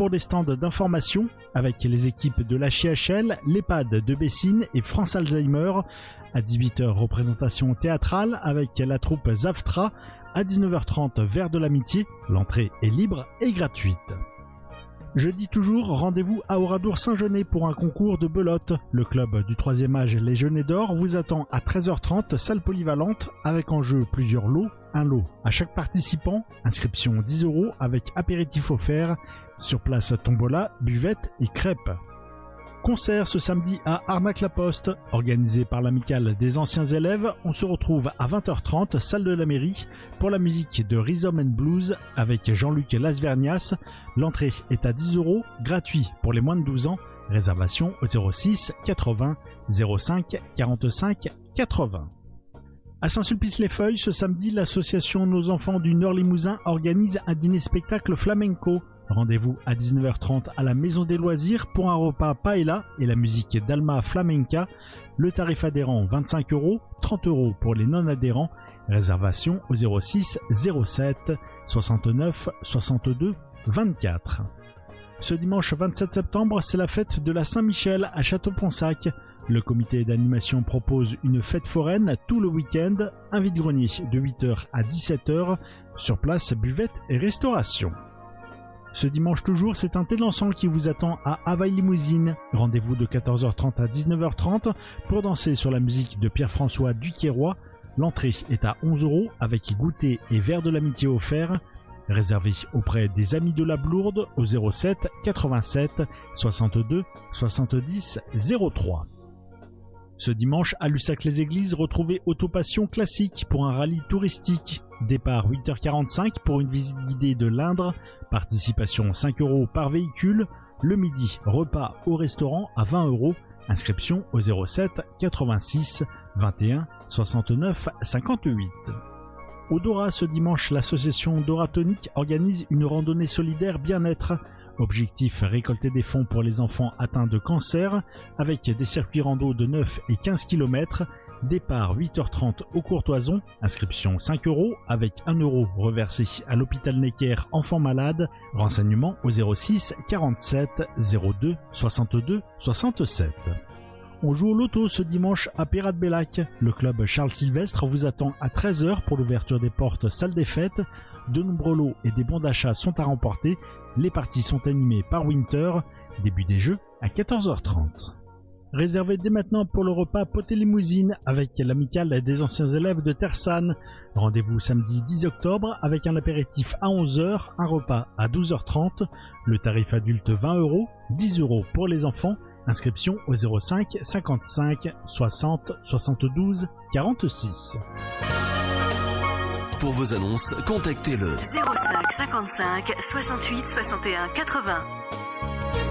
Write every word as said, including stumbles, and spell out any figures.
pour des stands d'information avec les équipes de l'H I H L, l'EHPAD de Bessines et France Alzheimer. À dix-huit heures, représentation théâtrale avec la troupe Zaftra. À dix-neuf heures trente, Vers de l'amitié. L'entrée est libre et gratuite. Jeudi toujours, rendez-vous à Oradour-Saint-Genès pour un concours de belote. Le club du troisième âge Les Genêts d'Or vous attend à treize heures trente, salle polyvalente, avec en jeu plusieurs lots. Un lot à chaque participant, inscription dix euros avec apéritif offert. Sur place, tombola, buvette et crêpes. Concert ce samedi à Arnac-la-Poste, organisé par l'amicale des anciens élèves. On se retrouve à vingt heures trente, salle de la mairie, pour la musique de Rhythm and Blues avec Jean-Luc Lasvernias. L'entrée est à dix euros, gratuit pour les moins de douze ans. Réservation au zéro six quatre-vingts zéro cinq quarante-cinq quatre-vingts. À Saint-Sulpice-les-Feuilles, ce samedi, l'association Nos Enfants du Nord-Limousin organise un dîner-spectacle flamenco. Rendez-vous à dix-neuf heures trente à la Maison des Loisirs pour un repas paella et la musique d'Alma Flamenca. Le tarif adhérent vingt-cinq euros, trente euros pour les non-adhérents. Réservation au zéro six zéro sept soixante-neuf soixante-deux vingt-quatre. Ce dimanche vingt-sept septembre, c'est la fête de la Saint-Michel à Château-Ponsac. Le comité d'animation propose une fête foraine tout le week-end, un vide-grenier de huit heures à dix-sept heures. Sur place, buvette et restauration. Ce dimanche toujours, c'est un thé dansant qui vous attend à Havaï-Limousine. Rendez-vous de quatorze heures trente à dix-neuf heures trente pour danser sur la musique de Pierre-François Duquesroy. L'entrée est à onze euros avec goûter et verre de l'amitié offert. Réservé auprès des Amis de la Blourde au zéro sept quatre-vingt-sept soixante-deux soixante-dix zéro trois. Ce dimanche, à Lussac-les-Églises, retrouvez Autopassion classique pour un rallye touristique. Départ huit heures quarante-cinq pour une visite guidée de l'Indre. Participation cinq euros par véhicule. Le midi, repas au restaurant à vingt euros. Inscription au zéro sept quatre-vingt-six vingt et un soixante-neuf cinquante-huit. Au Dora, ce dimanche, l'association Dora Tonic organise une randonnée solidaire bien-être. Objectif, récolter des fonds pour les enfants atteints de cancer, avec des circuits rando de neuf et quinze kilomètres. Départ huit heures trente au Courtoison, inscription cinq euros, avec un euro reversé à l'hôpital Necker Enfants Malades. Renseignements au zéro six quarante-sept zéro deux soixante-deux soixante-sept. On joue au loto ce dimanche à Pérat-de-Bellac. Le club Charles Sylvestre vous attend à treize heures pour l'ouverture des portes salle des fêtes. De nombreux lots et des bons d'achat sont à remporter. Les parties sont animées par Winter. Début des jeux à quatorze heures trente. Réservé dès maintenant pour le repas Poté-Limousine avec l'amicale des anciens élèves de Tersanne. Rendez-vous samedi dix octobre avec un apéritif à onze heures, un repas à douze heures trente. Le tarif adulte vingt euros, dix euros pour les enfants. Inscription au zéro cinq cinquante-cinq soixante soixante-douze quarante-six. Pour vos annonces, contactez le zéro cinq cinquante-cinq soixante-huit soixante et un quatre-vingts.